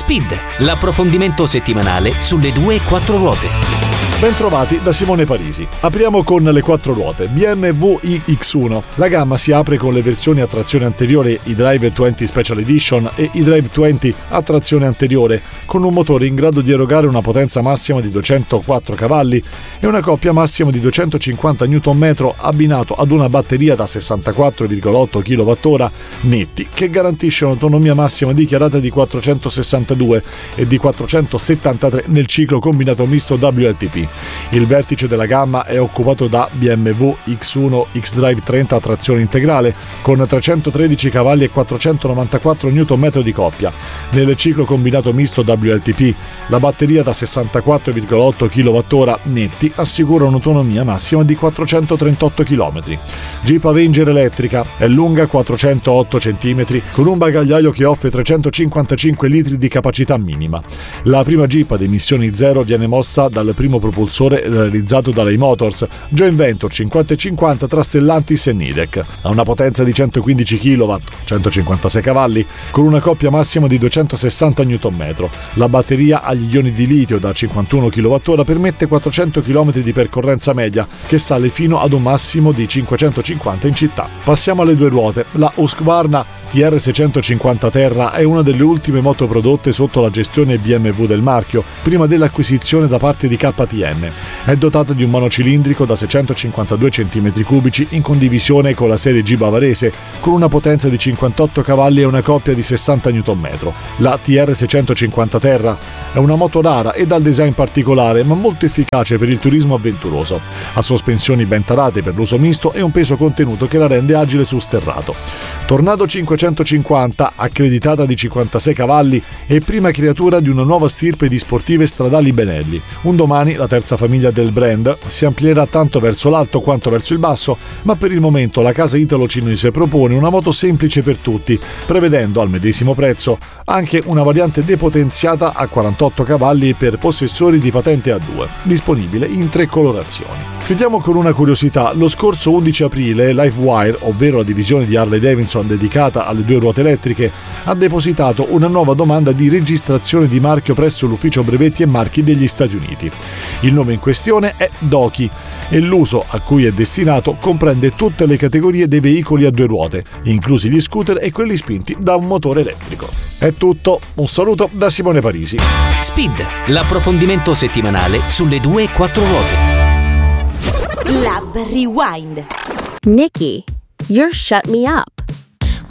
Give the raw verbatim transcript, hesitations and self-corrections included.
Speed, l'approfondimento settimanale sulle due e quattro ruote. Bentrovati da Simone Parisi. Apriamo con le quattro ruote. B M W i X uno. La gamma si apre con le versioni a trazione anteriore iDrive venti Special Edition e iDrive venti a trazione anteriore, con un motore in grado di erogare una potenza massima di duecentoquattro cavalli e una coppia massima di duecentocinquanta newton metri abbinato ad una batteria da sessantaquattro virgola otto chilowattora netti che garantisce un'autonomia massima dichiarata di quattrocentosessantadue e di quattrocentosettantatré nel ciclo combinato misto W L T P. Il vertice della gamma è occupato da B M W X uno xDrive trenta a trazione integrale con trecentotredici cavalli e quattrocentonovantaquattro newton metri di coppia. Nel ciclo combinato misto W L T P la batteria da sessantaquattro virgola otto chilowattora netti assicura un'autonomia massima di quattrocentotrentotto chilometri. Jeep Avenger elettrica è lunga quattrocentootto centimetri con un bagagliaio che offre trecentocinquantacinque litri di capacità minima. La prima Jeep ad emissioni zero viene mossa dal primo propulsore realizzato da Ley Motors, Joint Venture cinquanta e cinquanta tra Stellantis e Nidec. Ha una potenza di centoquindici chilowatt, centocinquantasei cavalli, con una coppia massima di duecentosessanta newton metri. La batteria agli ioni di litio da cinquantuno chilowattora permette quattrocento chilometri di percorrenza media, che sale fino ad un massimo di cinquecentocinquanta in città. Passiamo alle due ruote. La Husqvarna T R seicentocinquanta Terra è una delle ultime moto prodotte sotto la gestione B M W del marchio, prima dell'acquisizione da parte di K T M. È dotata di un monocilindrico da seicentocinquantadue centimetri cubici in condivisione con la serie G bavarese, con una potenza di cinquantotto cavalli e una coppia di sessanta newton metri. La T R seicentocinquanta Terra è una moto rara e dal design particolare, ma molto efficace per il turismo avventuroso. Ha sospensioni ben tarate per l'uso misto e un peso contenuto che la rende agile su sterrato. Tornado cinquecentocinquanta, accreditata di cinquantasei cavalli, è prima creatura di una nuova stirpe di sportive stradali Benelli. Un domani la terza famiglia del brand si amplierà tanto verso l'alto quanto verso il basso, ma per il momento la casa italo-cinese propone una moto semplice per tutti, prevedendo al medesimo prezzo anche una variante depotenziata a quarantotto cavalli per possessori di patente A due, disponibile in tre colorazioni. Chiudiamo con una curiosità. Lo scorso undici aprile LiveWire, ovvero la divisione di Harley Davidson dedicata alle due ruote elettriche, ha depositato una nuova domanda di registrazione di marchio presso l'Ufficio Brevetti e Marchi degli Stati Uniti. Il nome in questione è Doki e l'uso a cui è destinato comprende tutte le categorie dei veicoli a due ruote, inclusi gli scooter e quelli spinti da un motore elettrico. È tutto, un saluto da Simone Parisi. Speed, l'approfondimento settimanale sulle due e quattro ruote. Lab Rewind. Nikki, you're shut me up.